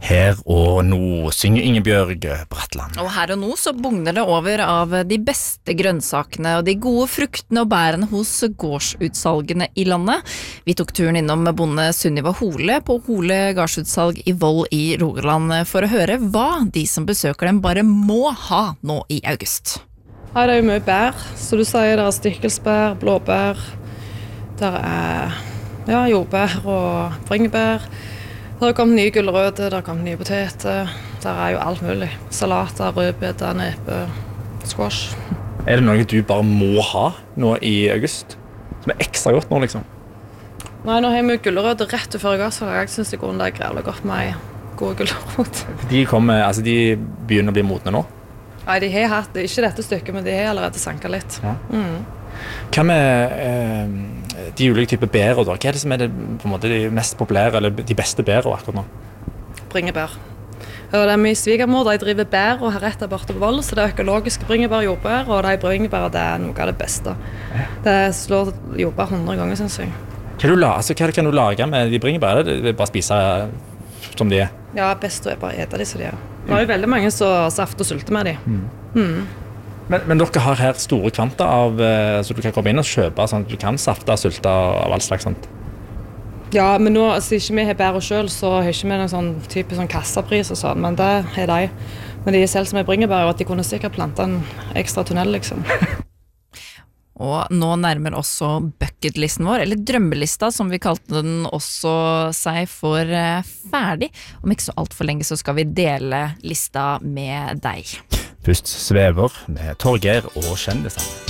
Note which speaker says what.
Speaker 1: Her og nå synger Ingebjørg Bratland.
Speaker 2: Og her og nå så bugner det over av de beste grønnsakene og de gode fruktene og bærene hos gårdsutsalgene i landet. Vi tok turen innom bonde Sunniva Hole på Hole gårdsutsalg i Voll i Rogaland for å høre hva de som besøker dem bare må ha nå i august.
Speaker 3: Her er det jo mye bær, så du sier det er stikkelsbær, blåbær, der er jordbær og bringebær. Det har kommet nye gulrøtter, det har kommet nye poteter, der er jo alt mulig. Salater, rødbeter, nepe, squash.
Speaker 1: Er det noe du bare må ha nå i august? Som er ekstra godt nå, liksom?
Speaker 3: Nei, nå har vi gulrøtter rett før jeg så jeg synes det går grevlig godt med gode gulrøtter.
Speaker 1: De begynner å bli modne nå?
Speaker 3: Nei, de har hatt, ikke dette stykket, men de har allerede sanket litt.
Speaker 1: Ja. Hva med de ulike typer bærer da? Hva er det som er på en måte de mest populære, eller de beste bærer akkurat nå?
Speaker 3: Bringebær. Og det er min svigermor, de driver bær og har rett der borte på Voll, så det er økologiske bringebær og jordbær, og de bringebær det er noe av det beste. Det slår jordbær 100 ganger, synes jeg.
Speaker 1: Hva kan du lage med de bringebær? Det er bare spise som de er?
Speaker 3: Ja, best å bare ete de som de er. Det er jo veldig mange som safter og sulter med de.
Speaker 1: Men dere har her store kvanta av, så du kan komme inn og kjøpe, sånn at du kan safte og sulte av all slags sånt?
Speaker 3: Ja, men nå, altså ikke vi har bæret selv, så har ikke vi noen sånn type sånn kassapris og sånn, men det har de. Men de selv som er bringebær, at de kunne sikkert plante en ekstra tunnel, liksom.
Speaker 2: Og nå nærmer også bucketlisten vår, eller drømmelista som vi kalte den også seg for ferdig. Om ikke så alt for lenge så skal vi dele lista med deg.
Speaker 1: Først Svever med Torgeir og kjendisene.